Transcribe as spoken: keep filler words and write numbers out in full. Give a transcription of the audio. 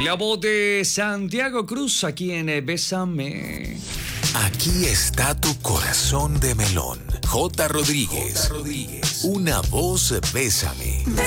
la voz de Santiago Cruz aquí en eh, Bésame. Aquí está tu corazón de melón. J. Rodríguez. J. Rodríguez. Una voz, bésame.